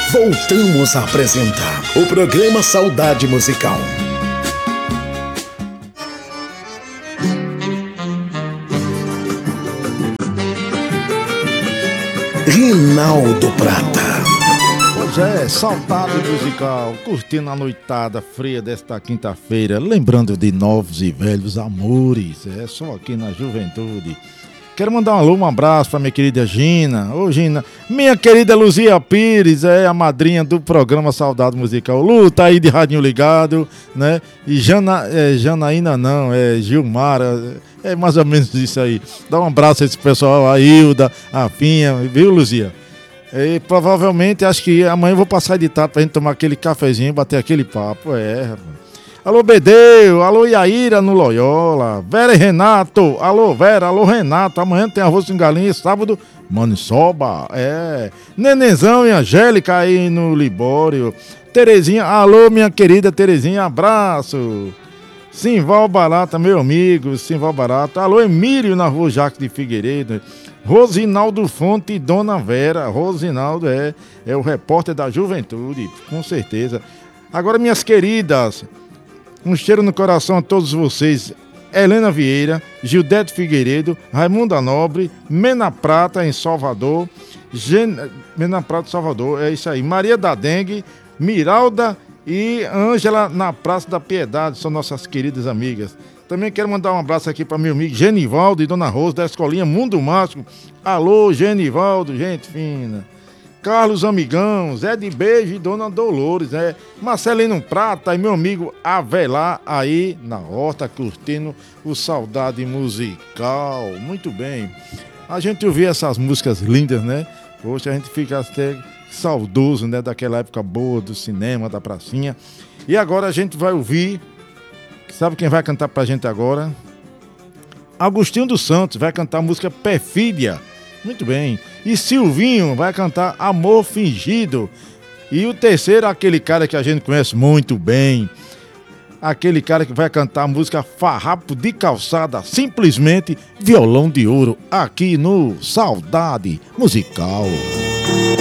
Voltamos a apresentar o programa Saudade Musical. Rinaldo Prata. Pois é, saudade musical, curtindo a noitada fria desta quinta-feira, lembrando de novos e velhos amores, só aqui na juventude. Quero mandar um alô, um abraço para minha querida Gina. Ô Gina, minha querida Luzia Pires, a madrinha do programa Saudade Musical. Lu, tá aí de radinho ligado, né? E Janaína não, Gilmara, é mais ou menos isso aí. Dá um abraço a esse pessoal, a Hilda, a Finha, viu, Luzia? E provavelmente, acho que amanhã eu vou passar de tarde pra gente tomar aquele cafezinho, bater aquele papo, rapaz. Alô, Bedeu, alô, Iaíra no Loyola, Vera e Renato, alô, Vera, alô, Renato, amanhã tem arroz com galinha, sábado, Maniçoba, Nenenzão e Angélica aí no Libório, Terezinha, alô, minha querida Terezinha, abraço. Simval Barata, meu amigo, Simval Barata, alô, Emílio na rua Jacques de Figueiredo, Rosinaldo Fonte e Dona Vera, Rosinaldo é o repórter da juventude, com certeza. Agora, minhas queridas, um cheiro no coração a todos vocês. Helena Vieira, Gildete Figueiredo, Raimunda Nobre, Mena Prata em Salvador, Mena Prata em Salvador, é isso aí. Maria da Dengue, Miralda e Ângela na Praça da Piedade, são nossas queridas amigas. Também quero mandar um abraço aqui para meu amigo Genivaldo e Dona Rosa da Escolinha Mundo Mágico. Alô, Genivaldo, gente fina. Carlos Amigão, Zé de Beijo e Dona Dolores, Marcelino Prata e meu amigo Avelar aí na horta curtindo o Saudade Musical. Muito bem. A gente ouvir essas músicas lindas, né? Poxa, a gente fica até saudoso, né? Daquela época boa do cinema, da pracinha. E agora a gente vai ouvir, sabe quem vai cantar pra gente agora? Agostinho dos Santos vai cantar a música Perfídia. Muito bem. E Silvinho vai cantar Amor Fingido. E o terceiro, aquele cara que a gente conhece muito bem. Aquele cara que vai cantar a música Farrapo de Calçada, simplesmente Violão de Ouro, aqui no Saudade Musical.